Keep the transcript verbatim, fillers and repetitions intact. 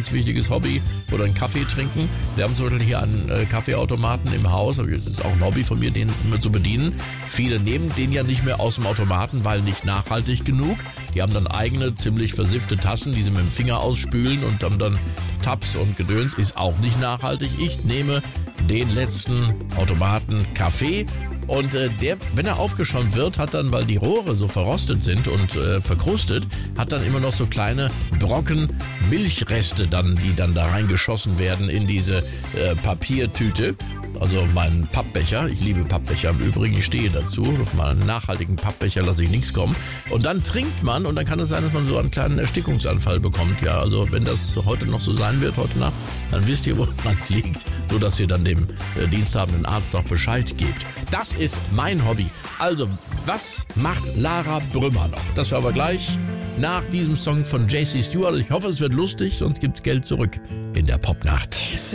ganz wichtiges Hobby, oder einen Kaffee trinken. Wir haben zum Beispiel hier einen äh, Kaffeeautomaten im Haus, aber das ist auch ein Hobby von mir, den immer zu bedienen. Viele nehmen den ja nicht mehr aus dem Automaten, weil nicht nachhaltig genug. Die haben dann eigene, ziemlich versiffte Tassen, die sie mit dem Finger ausspülen und haben dann Tabs und Gedöns, ist auch nicht nachhaltig. Ich nehme den letzten Automaten Kaffee. Und äh, der, wenn er aufgeschaut wird, hat dann, weil die Rohre so verrostet sind und äh, verkrustet, hat dann immer noch so kleine Brocken Milchreste dann, die dann da reingeschossen werden in diese äh, Papiertüte. Also meinen Pappbecher, ich liebe Pappbecher im Übrigen, ich stehe dazu, auf meinen nachhaltigen Pappbecher lasse ich nichts kommen. Und dann trinkt man und dann kann es sein, dass man so einen kleinen Erstickungsanfall bekommt. Ja, also wenn das heute noch so sein wird, heute Nacht, dann wisst ihr, woran es liegt, so dass ihr dann dem äh, diensthabenden Arzt auch Bescheid gebt. Das ist mein Hobby. Also, was macht Lara Brümmer noch? Das hören wir gleich nach diesem Song von J C Stewart. Ich hoffe, es wird lustig, sonst gibt's Geld zurück in der Popnacht.